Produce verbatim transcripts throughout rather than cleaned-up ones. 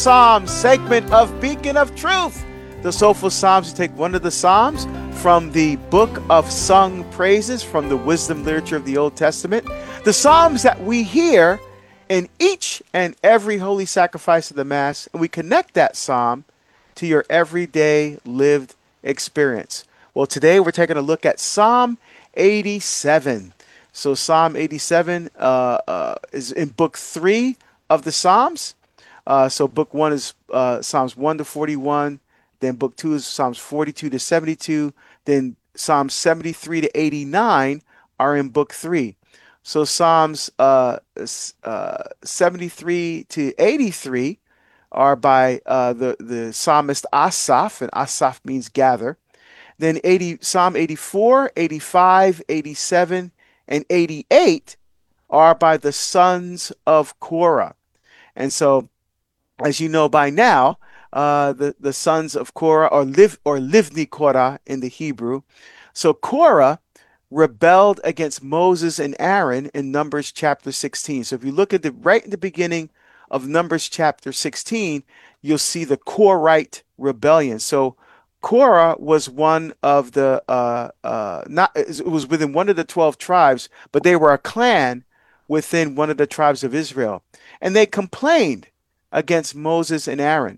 Psalms segment of Beacon of Truth. The Soulful Psalms, you take one of the Psalms from the book of sung praises from the wisdom literature of the Old Testament. The Psalms that we hear in each and every holy sacrifice of the Mass, and we connect that Psalm to your everyday lived experience. Well, today we're taking a look at Psalm eighty-seven. So Psalm eighty-seven uh, uh, is in book three of the Psalms. Uh, so book one is uh, Psalms one to forty-one. Then book two is Psalms forty-two to seventy-two. Then Psalms seventy-three to eighty-nine are in book three. So Psalms uh, uh, seventy-three to eighty-three are by uh, the, the psalmist Asaph, and Asaph means gather. Then eighty, Psalm eighty-four, eighty-five, eighty-seven, and eighty-eight are by the sons of Korah. And so, as you know by now, uh, the, the sons of Korah, or live or Livni Korah in the Hebrew. So Korah rebelled against Moses and Aaron in Numbers chapter sixteen. So if you look at the right in the beginning of Numbers chapter sixteen, you'll see the Korite rebellion. So Korah was one of the uh, uh, not it was within one of the twelve tribes, but they were a clan within one of the tribes of Israel, and they complained against Moses and Aaron.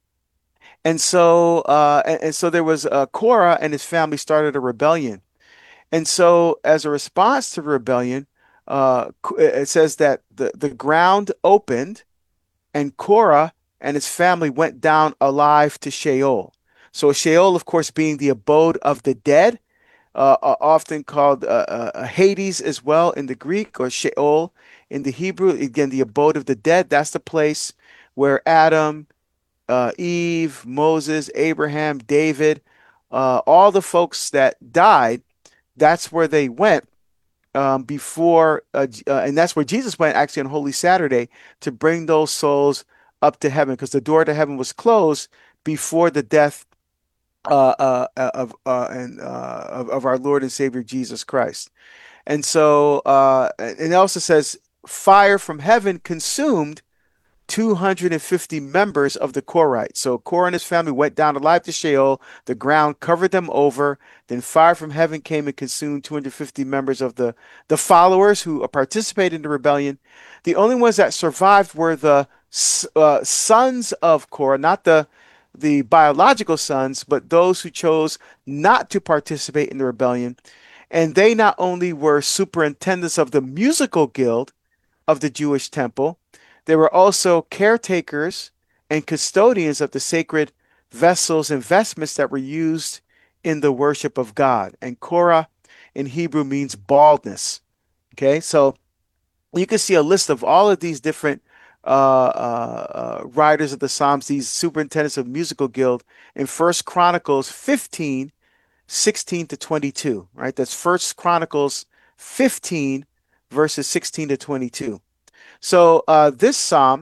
And so, uh, and, and so there was uh, Korah and his family started a rebellion. And so, as a response to the rebellion, uh, it says that the, the ground opened, and Korah and his family went down alive to Sheol. So Sheol, of course, being the abode of the dead, uh, often called uh, uh, Hades as well in the Greek, or Sheol in the Hebrew. Again, the abode of the dead. That's the place where Adam, uh, Eve, Moses, Abraham, David, uh, all the folks that died, that's where they went um, before, uh, uh, and that's where Jesus went actually on Holy Saturday to bring those souls up to heaven, because the door to heaven was closed before the death uh, uh, of uh, and uh, of, of our Lord and Savior Jesus Christ. And so, uh, and it also says, fire from heaven consumed two hundred fifty members of the Korite. So Korah and his family went down alive to Sheol. The ground covered them over. Then fire from heaven came and consumed two hundred fifty members of the, the followers who participated in the rebellion. The only ones that survived were the uh, sons of Korah, not the, the biological sons, but those who chose not to participate in the rebellion. And they not only were superintendents of the musical guild of the Jewish temple, they were also caretakers and custodians of the sacred vessels and vestments that were used in the worship of God. And Korah in Hebrew means baldness. Okay, so you can see a list of all of these different uh, uh, uh, writers of the Psalms, these superintendents of musical guild, in First Chronicles fifteen, sixteen to twenty-two. Right, that's First Chronicles fifteen, verses sixteen to twenty-two. So uh, this psalm,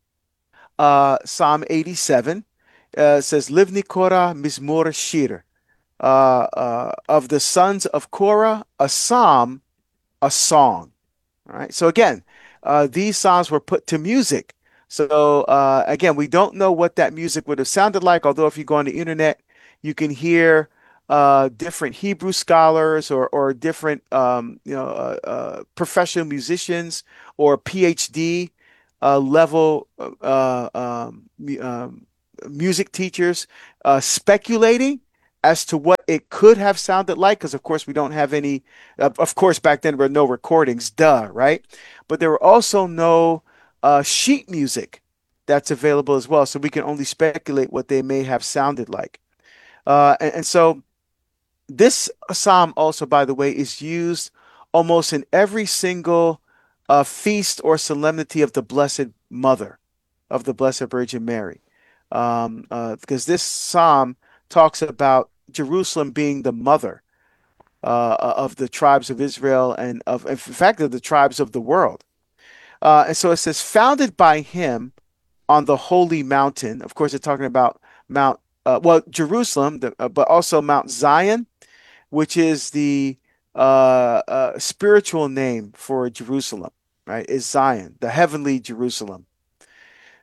uh, Psalm eighty-seven, uh, says, Livni Korah Mizmor Shir, uh, uh, of the sons of Korah, a psalm, a song. All right. So again, uh, these psalms were put to music. So uh, again, we don't know what that music would have sounded like, although if you go on the internet, you can hear uh, different Hebrew scholars or or different um, you know uh, uh, professional musicians or PhD uh, level uh, um, um, music teachers uh, speculating as to what it could have sounded like, because of course we don't have any. Uh, of course, back then there were no recordings, duh, right? But there were also no uh, sheet music that's available as well, so we can only speculate what they may have sounded like. Uh, and, and so. This psalm also, by the way, is used almost in every single uh, feast or solemnity of the Blessed Mother, of the Blessed Virgin Mary. Um, uh, because this psalm talks about Jerusalem being the mother uh, of the tribes of Israel and of, in fact, of the tribes of the world. Uh, and so it says, founded by him on the holy mountain. Of course, they're talking about Mount, uh, well, Jerusalem, the, uh, but also Mount Zion, which is the uh, uh, spiritual name for Jerusalem, right? Is Zion, the heavenly Jerusalem.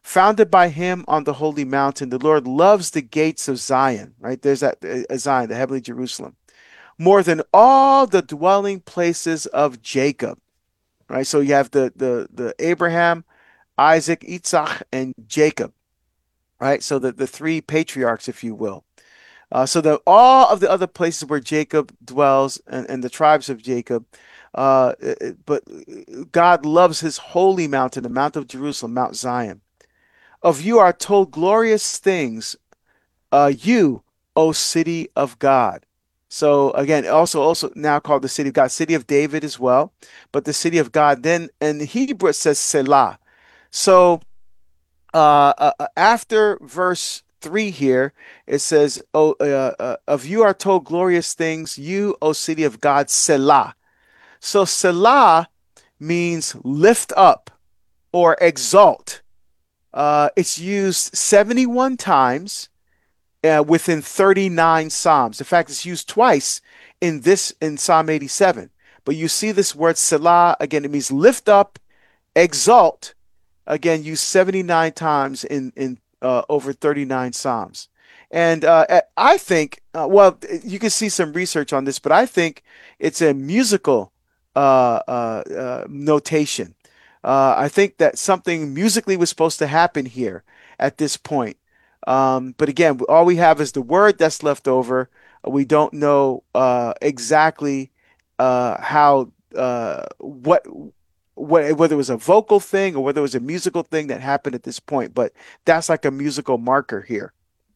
founded by him on the holy mountain. The Lord loves the gates of Zion, right? There's that uh, Zion, the heavenly Jerusalem, more than all the dwelling places of Jacob, right? So you have the the the Abraham, Isaac, Isaac, and Jacob, right? So the, the three patriarchs, if you will. Uh, so that all of the other places where Jacob dwells and, and the tribes of Jacob, uh, but God loves his holy mountain, the Mount of Jerusalem, Mount Zion. Of you are told glorious things, uh, you, O city of God. So again, also also now called the city of God, city of David as well, but the city of God. Then in Hebrew it says Selah. So uh, uh, after verse three here, it says, "Oh, uh, uh, of you are told glorious things, you, O city of God, Selah." So Selah means lift up or exalt. Uh, it's used seventy-one times uh, within thirty-nine Psalms. In fact, it's used twice in this in Psalm eighty-seven. But you see this word Selah again. It means lift up, exalt. Again, used seventy-nine times in in uh, over thirty-nine Psalms. And uh, I think, uh, well, you can see some research on this, but I think it's a musical uh, uh, uh, notation. Uh, I think that something musically was supposed to happen here at this point. Um, but again, all we have is the word that's left over. We don't know uh, exactly uh, how, uh, what, what, whether it was a vocal thing or whether it was a musical thing that happened at this point. But that's like a musical marker here.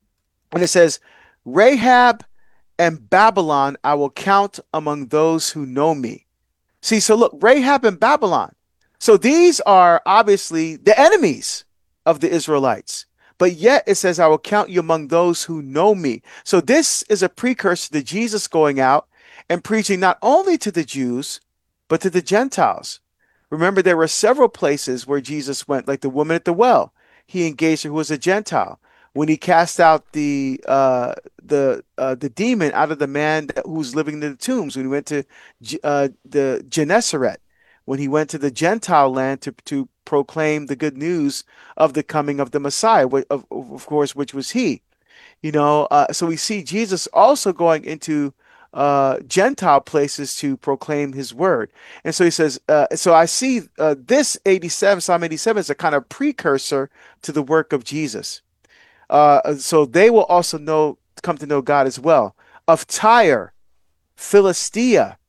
And it says, Rahab and Babylon I will count among those who know me. See, so look, Rahab and Babylon. So these are obviously the enemies of the Israelites. But yet it says, I will count you among those who know me. So this is a precursor to Jesus going out and preaching not only to the Jews, but to the Gentiles. Remember, there were several places where Jesus went, like the woman at the well. He engaged her who was a Gentile. When he cast out the uh, the uh, the demon out of the man who was living in the tombs, when he went to uh, the Gennesaret, when he went to the Gentile land to, to proclaim the good news of the coming of the Messiah, of, of course, which was he. You know, uh, so we see Jesus also going into uh, Gentile places to proclaim his word. And so he says, uh, so I see uh, this eighty-seven, Psalm eighty-seven is a kind of precursor to the work of Jesus. Uh, so they will also know, come to know God as well. Of Tyre, Philistia,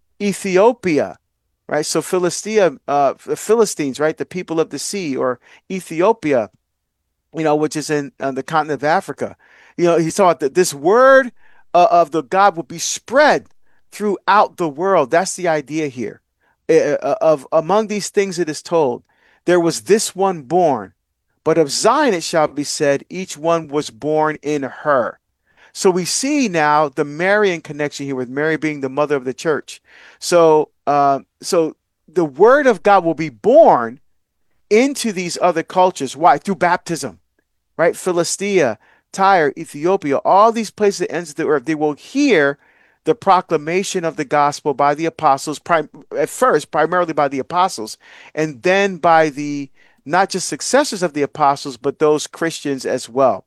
Ethiopia, right? So Philistia, uh, the Philistines, right? The people of the sea, or Ethiopia, you know, which is in on the continent of Africa. You know, he thought that this word uh, of the God will be spread throughout the world. That's the idea here. Uh, of among these things it is told, there was this one born. But of Zion it shall be said, each one was born in her. So we see now the Marian connection here, with Mary being the mother of the church. So, uh, so the word of God will be born into these other cultures. Why? Through baptism, right? Philistia, Tyre, Ethiopia, all these places at ends of the earth, they will hear the proclamation of the gospel by the apostles, prim- at first, primarily by the apostles, and then by the not just successors of the apostles, but those Christians as well.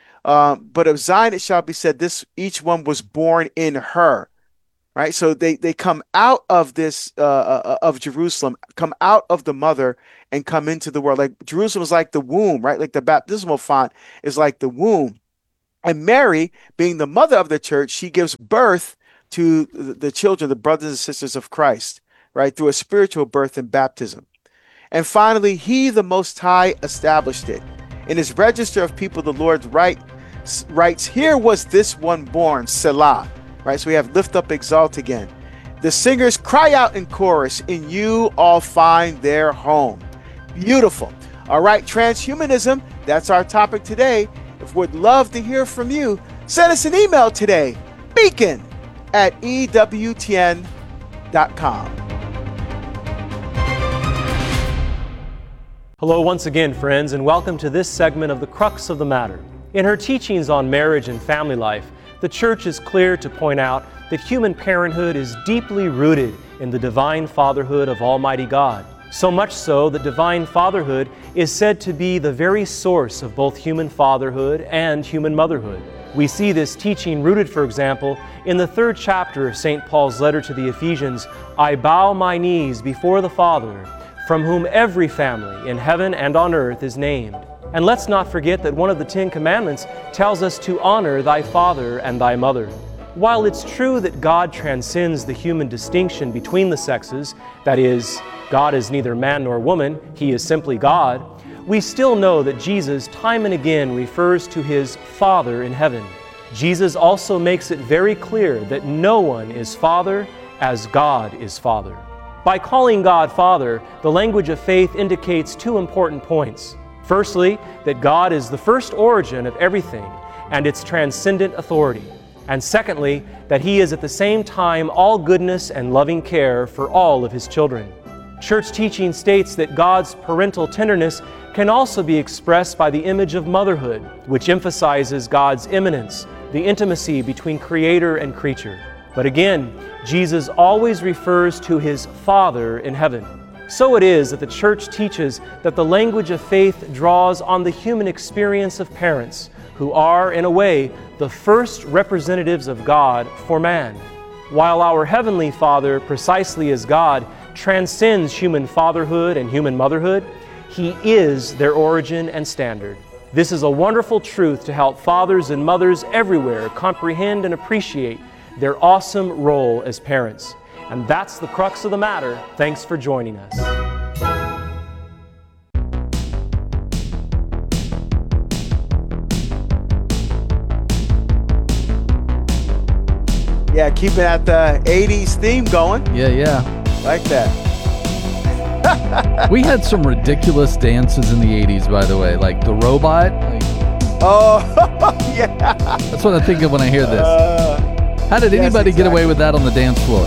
Um, but of Zion it shall be said, this each one was born in her, right? So they they come out of this uh, uh, of Jerusalem, come out of the mother, and come into the world. Like Jerusalem is like the womb, right? Like the baptismal font is like the womb, and Mary, being the mother of the church, she gives birth to the children, the brothers and sisters of Christ, right? Through a spiritual birth and baptism. And finally, he, the Most High, established it. In his register of people, the Lord write, writes, here was this one born, Selah. Right? So we have lift up, exalt again. The singers cry out in chorus, in you all find their home. Beautiful. All right, transhumanism, that's our topic today. If we'd love to hear from you, send us an email today, beacon at E W T N dot com. Hello once again, friends, and welcome to this segment of The Crux of the Matter. In her teachings on marriage and family life, the Church is clear to point out that human parenthood is deeply rooted in the divine fatherhood of Almighty God. So much so that divine fatherhood is said to be the very source of both human fatherhood and human motherhood. We see this teaching rooted, for example, in the third chapter of Saint Paul's letter to the Ephesians, "I bow my knees before the Father, from whom every family in heaven and on earth is named." And let's not forget that one of the Ten Commandments tells us to honor thy father and thy mother. While it's true that God transcends the human distinction between the sexes, that is, God is neither man nor woman, He is simply God, we still know that Jesus time and again refers to His Father in heaven. Jesus also makes it very clear that no one is Father as God is Father. By calling God Father, the language of faith indicates two important points. Firstly, that God is the first origin of everything and its transcendent authority. And secondly, that He is at the same time all goodness and loving care for all of His children. Church teaching states that God's parental tenderness can also be expressed by the image of motherhood, which emphasizes God's immanence, the intimacy between Creator and creature. But again, Jesus always refers to His Father in heaven. So it is that the Church teaches that the language of faith draws on the human experience of parents, who are, in a way, the first representatives of God for man. While our Heavenly Father, precisely as God, transcends human fatherhood and human motherhood, He is their origin and standard. This is a wonderful truth to help fathers and mothers everywhere comprehend and appreciate their awesome role as parents. And that's the crux of the matter. Thanks for joining us. Yeah, keeping at the eighties theme going. Yeah, yeah. Like that. We had some ridiculous dances in the eighties, by the way, like the robot. Like, oh, yeah. That's what I think of when I hear this. Uh, How did yes, anybody exactly. get away with that on the dance floor?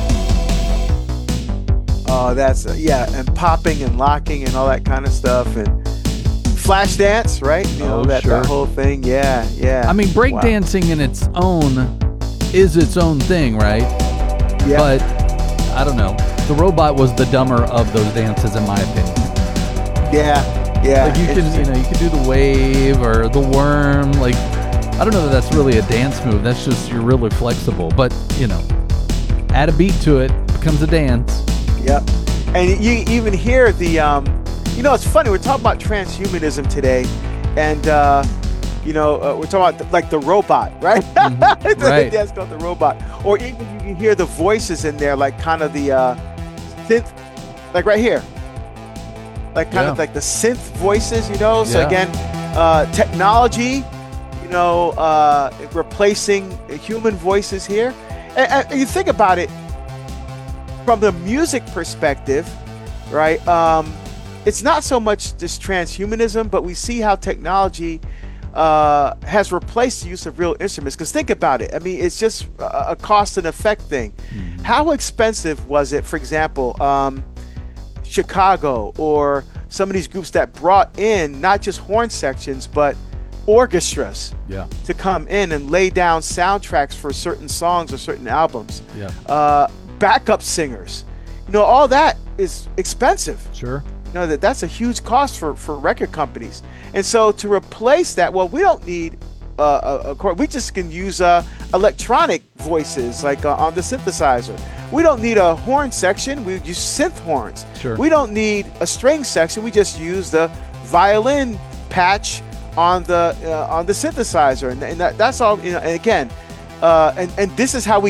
Oh, that's, uh, yeah, and popping and locking and all that kind of stuff. And flash dance, right? You know, Oh, that, sure. that whole thing. Yeah, yeah. I mean, breakdancing Wow. in its own is its own thing, right? Yeah. But, I don't know. The robot was the dumber of those dances, in my opinion. Yeah, yeah. Like you can, Interesting. you know, you can do the wave or the worm. Like, I don't know that that's really a dance move. That's just you're really flexible. But you know, add a beat to it, becomes a dance. Yep. And you even hear the, um, you know, it's funny. We're talking about transhumanism today, and uh, you know, uh, we're talking about the, like the robot, right? Mm-hmm. Right. That's called the robot. Or even you can hear the voices in there, like kind of the uh, synth, like right here, like kind Yeah. of like the synth voices, you know. So Yeah. again, uh, technology, you know, uh, replacing human voices here. And, and you think about it from the music perspective, right? Um, it's not so much this transhumanism, but we see how technology uh, has replaced the use of real instruments. Because think about it. I mean, it's just a, a cost and effect thing. Mm-hmm. How expensive was it, for example, um, Chicago or some of these groups that brought in not just horn sections, but orchestras Yeah. to come in and lay down soundtracks for certain songs or certain albums. Yeah. Uh, backup singers, you know, all that is expensive. Sure. You know, that that's a huge cost for, for record companies. And so to replace that, well, we don't need uh, a, a chord. We just can use uh, electronic voices like uh, on the synthesizer. We don't need a horn section. We use synth horns. Sure. We don't need a string section. We just use the violin patch on the uh, on the synthesizer, and, and that, that's all. You know, and again, uh, and and this is how we